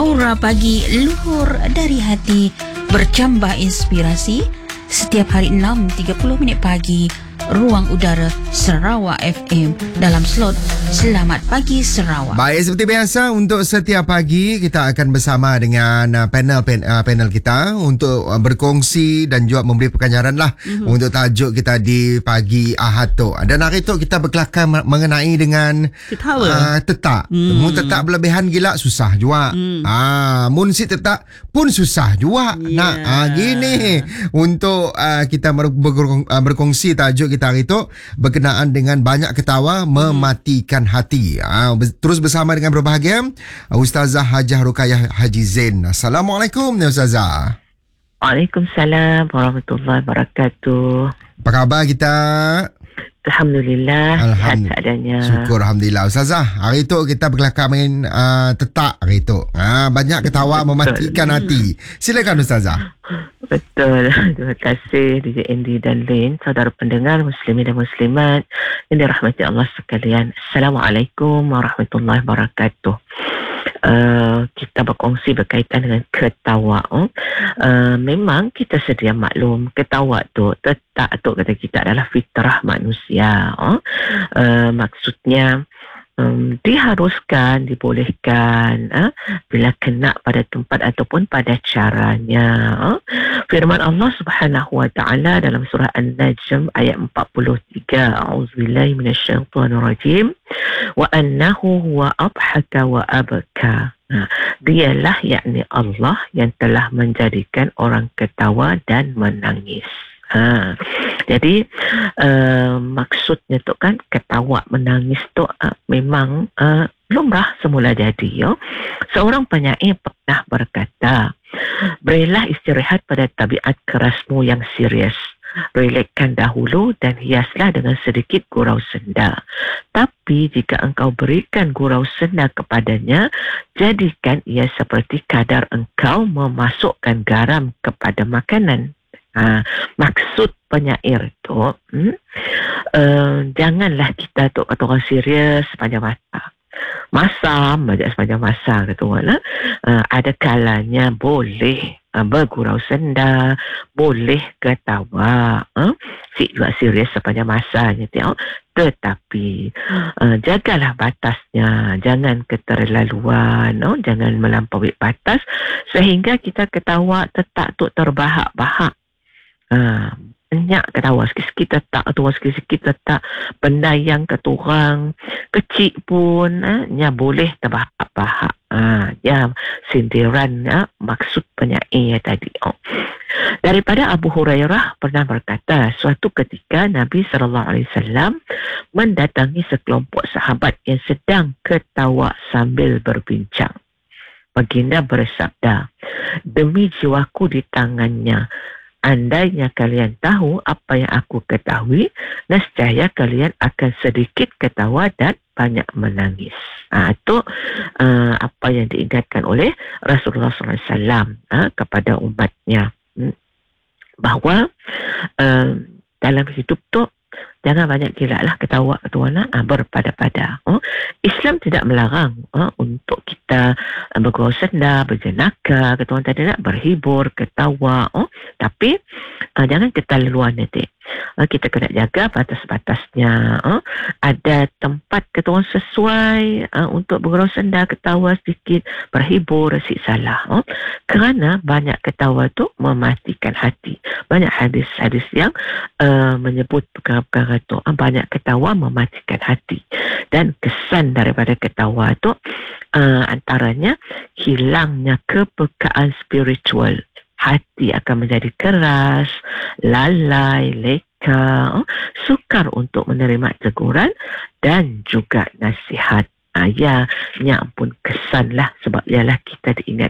Aura Pagi luhur dari hati, bercambah inspirasi. Setiap hari 6.30 pagi, Ruang Udara Sarawak FM dalam slot Selamat Pagi Sarawak. Baik, seperti biasa untuk setiap pagi kita akan bersama dengan panel kita untuk berkongsi dan juga memberi pengajaran lah untuk tajuk kita di pagi Ahad tu. Dan hari tu kita berkelakar mengenai dengan tetak. Mun tetak berlebihan gila susah juga. Mun si tetak pun susah juga. Gini untuk kita berkongsi tajuk kita hari itu berkenaan dengan banyak ketawa mematikan hati. Terus bersama dengan berbahagia Ustazah Hajah Rukayah Haji Zain. Assalamualaikum Ustazah. Waalaikumsalam warahmatullahi wabarakatuh. Apa khabar kita? Alhamdulillah, sihat seadanya. Syukur Alhamdulillah. Ustazah, hari tu kita berkelakar main tetak hari tu. Banyak ketawa mematikan hati. Silakan Ustazah. Betul. Terima kasih DJ Andy dan Lin, saudara pendengar muslimin dan muslimat yang dirahmati Allah sekalian. Assalamualaikum warahmatullahi wabarakatuh. Kita berkongsi berkaitan dengan ketawa. Memang kita sedia maklum ketawa tu, tetak tu kata kita adalah fitrah manusia. Maksudnya diharuskan, dibolehkan bila kena pada tempat ataupun pada caranya. Firman Allah Subhanahu wa taala dalam surah An-Najm ayat 43, a'udzubillahi minasyaitonirrajim, wa annahu huwa adhaka wa abka. Dialah yakni Allah yang telah menjadikan orang ketawa dan menangis. Jadi maksudnya tu kan ketawa menangis tu memang lumrah semula jadi. Seorang penyair pernah berkata, berilah istirahat pada tabiat kerasmu yang serius. Relaxkan dahulu dan hiaslah dengan sedikit gurau senda. Tapi jika engkau berikan gurau senda kepadanya, jadikan ia seperti kadar engkau memasukkan garam kepada makanan. Maksud penyair tu janganlah kita tu kata orang serius sepanjang masam aja sepanjang masa kata orang. Ada kalanya boleh bergurau senda, boleh ketawa, juga serius sepanjang masanya tengok. Tetapi jagalah batasnya, jangan keterlaluan, jangan melampaui batas sehingga kita ketawa tetak tu terbahak-bahak. Banyak ketawa sikit-sikit tetak atau sikit-sikit tetak, benda yang keturang kecil pun boleh terbahak-bahak. Sindiran maksud penyair tadi. Daripada Abu Hurairah pernah berkata, suatu ketika Nabi SAW mendatangi sekelompok sahabat yang sedang ketawa sambil berbincang. Baginda bersabda, demi jiwaku di tangannya, andainya kalian tahu apa yang aku ketahui, nescaya kalian akan sedikit ketawa dan banyak menangis. Itu apa yang diingatkan oleh Rasulullah SAW kepada umatnya. Bahawa dalam hidup tu jangan banyak gila lah ketawa berpada-pada. Islam tidak melarang untuk kita bergurau senda, berjenaka, kata orang tadi nak berhibur, ketawa. Tapi jangan keterlaluan nanti. Kita kena jaga batas-batasnya. Ada tempat kata orang sesuai untuk bergurau senda, ketawa sedikit, berhibur, salah. Kerana banyak ketawa tu mematikan hati. Banyak hadis-hadis yang menyebut perkara-perkara tu. Banyak ketawa mematikan hati. Dan kesan daripada ketawa tu antaranya hilangnya kepekaan spiritual. Hati akan menjadi keras, lalai, leka, sukar untuk menerima teguran dan juga nasihat. Yang pun kesanlah sebab ialah kita diingat